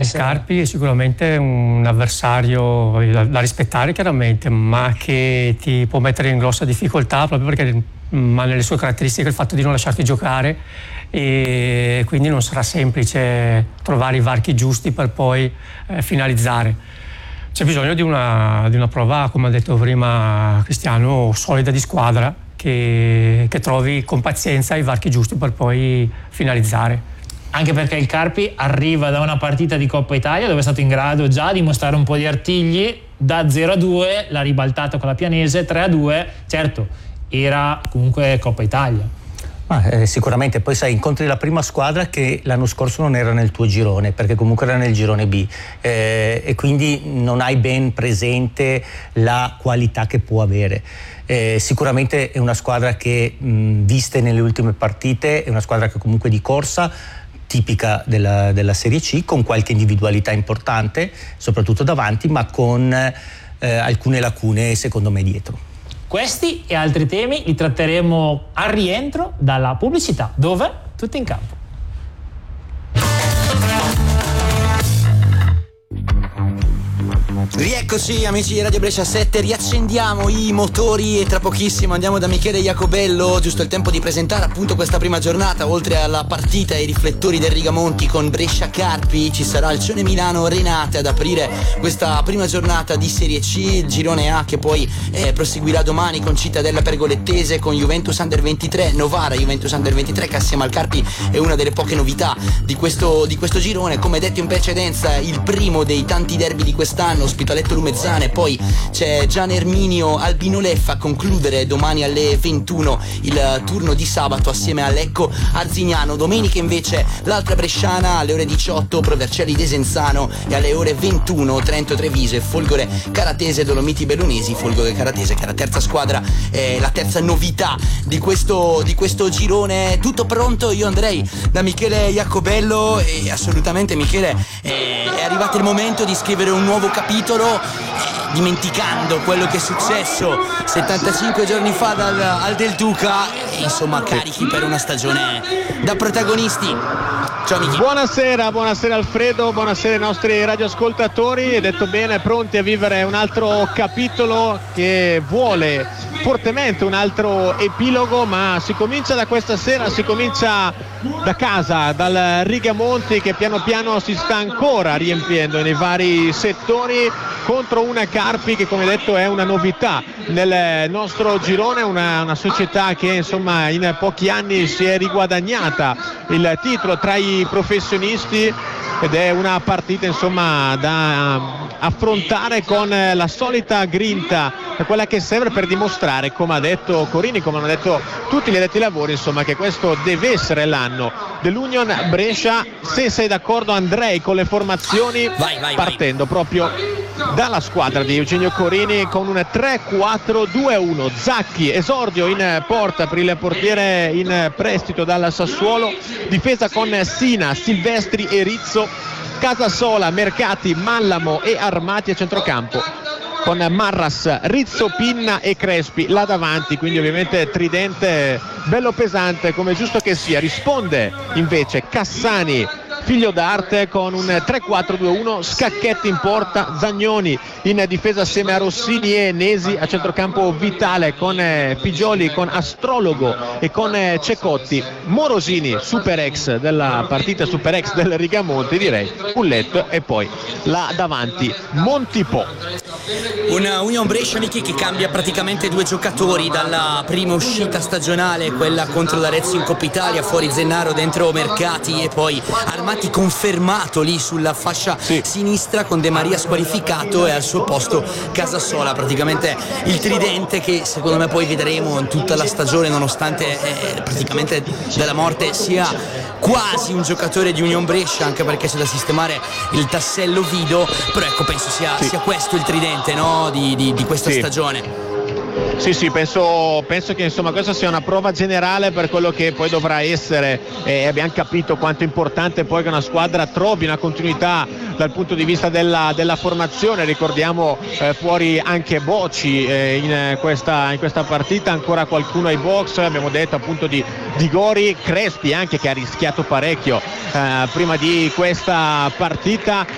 Carpi è sicuramente un avversario da rispettare chiaramente, ma che ti può mettere in grossa difficoltà proprio perché ha nelle sue caratteristiche il fatto di non lasciarti giocare, e quindi non sarà semplice trovare i varchi giusti per poi finalizzare. C'è bisogno di una prova, come ha detto prima Cristiano, solida di squadra, che trovi con pazienza i varchi giusti per poi finalizzare. Anche perché il Carpi arriva da una partita di Coppa Italia dove è stato in grado già di mostrare un po' di artigli. Da 0-2 l'ha ribaltato con la Pianese, 3-2, certo era comunque Coppa Italia. Sicuramente poi sai, incontri la prima squadra che l'anno scorso non era nel tuo girone, perché comunque era nel girone B, e quindi non hai ben presente la qualità che può avere. Sicuramente è una squadra che viste nelle ultime partite è una squadra che comunque di corsa, tipica della Serie C, con qualche individualità importante soprattutto davanti, ma con alcune lacune secondo me dietro. Questi e altri temi li tratteremo al rientro dalla pubblicità, dove tutti in campo. Rieccoci amici di Radio Brescia 7, riaccendiamo i motori e tra pochissimo andiamo da Michele Jacobello, giusto il tempo di presentare appunto questa prima giornata. Oltre alla partita e ai riflettori del Rigamonti con Brescia Carpi, ci sarà il Cione Milano Renate ad aprire questa prima giornata di Serie C, il girone A che poi proseguirà domani con Cittadella Pergolettese, con Juventus Under 23, Novara Juventus Under 23, che assieme al Carpi è una delle poche novità di questo girone. Come detto in precedenza, il primo dei tanti derby di quest'anno, Ospitaletto Lumezzane, poi c'è Gian Erminio Albino Leffa a concludere domani alle 21 il turno di sabato assieme a Lecco Arzignano. Domenica invece l'altra bresciana alle ore 18 Provercelli Desenzano, e alle ore 21 Trento Treviso e Folgore Caratese Dolomiti Bellunesi. Folgore Caratese che è la terza squadra, la terza novità di questo girone. Tutto pronto? Io andrei da Michele Jacobello e assolutamente Michele, è arrivato il momento di scrivere un nuovo capitolo, dimenticando quello che è successo 75 giorni fa al Del Duca, e insomma carichi per una stagione da protagonisti. Ciao Michi. Buonasera Alfredo, buonasera ai nostri radioascoltatori. Hai detto bene, pronti a vivere un altro capitolo che vuole fortemente un altro epilogo, ma si comincia da questa sera, si comincia da casa, dal Rigamonti che piano piano si sta ancora riempiendo nei vari settori contro una Carpi che, come detto, è una novità nel nostro girone, una società che insomma in pochi anni si è riguadagnata il titolo tra i professionisti, ed è una partita insomma da affrontare con la solita grinta, quella che serve per dimostrare, come ha detto Corini, come hanno detto tutti gli addetti ai lavori, insomma, che questo deve essere l'anno dell'Union Brescia. Se sei d'accordo andrei con le formazioni, partendo proprio dalla squadra di Eugenio Corini con un 3-4-2-1. Zacchi, esordio in porta per il portiere in prestito dal Sassuolo, difesa con Sina, Silvestri e Rizzo, Casasola, Mercati, Mallamo e Armati a centrocampo, con Marras, Rizzo, Pinna e Crespi là davanti, quindi ovviamente tridente bello pesante come giusto che sia. Risponde invece Cassani, figlio d'arte, con un 3-4-2-1, Scacchetti in porta, Zagnoni in difesa assieme a Rossini e Nesi, a centrocampo Vitale con Pigioli, con Astrologo e con Cecotti, Morosini, super ex della partita, super ex del Rigamonti direi, Pulletto, e poi là davanti Montipò. Una Union Brescia, Michi, che cambia praticamente due giocatori dalla prima uscita stagionale, quella contro l'Arezzo in Coppa Italia, fuori Zennaro, dentro Mercati, e poi Armati confermato lì sulla fascia sinistra con De Maria squalificato, e al suo posto Casasola, praticamente il tridente che secondo me poi vedremo in tutta la stagione, nonostante praticamente della morte sia quasi un giocatore di Union Brescia, anche perché c'è da sistemare il tassello Vido, però ecco, penso sia questo il tridente, no? di questa stagione. Sì, penso che insomma questa sia una prova generale per quello che poi dovrà essere, e abbiamo capito quanto è importante poi che una squadra trovi una continuità dal punto di vista della formazione. Ricordiamo fuori anche Bocci in questa partita, ancora qualcuno ai box, abbiamo detto appunto di Gori, Crespi anche che ha rischiato parecchio prima di questa partita,